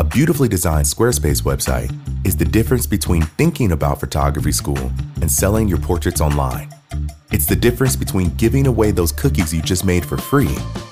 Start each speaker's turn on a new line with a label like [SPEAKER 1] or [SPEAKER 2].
[SPEAKER 1] beautifully designed Squarespace website is the difference between thinking about photography school and selling your portraits online. It's the difference between giving away those cookies you just made for free